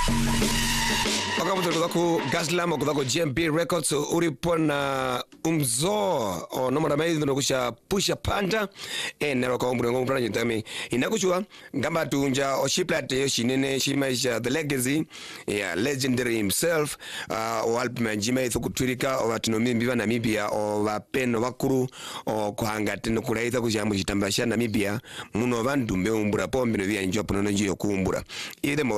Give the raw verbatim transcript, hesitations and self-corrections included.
Wakabuto ku Gaslam ku G M B Records uripona umzo o nomara mai ndo kusha pusha panda e nero ka umbure ngombra nyitami inakuchwa ngamba tunja o shiplate shinene shimaisha the legacy ya legendary himself uh, o album njima ithukutwirika o batino mbiba Namibia o bapeno bakuru o kuhanga tino kulaitha kujambo chitambasha Namibia muno bandu mbe umbura pombe no bya njopo no njiyo kuumbura ile